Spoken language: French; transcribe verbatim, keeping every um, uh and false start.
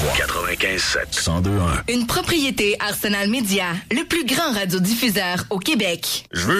trois. quatre-vingt-quinze sept. cent deux un. Une propriété Arsenal Média, le plus grand radiodiffuseur au Québec. Je veux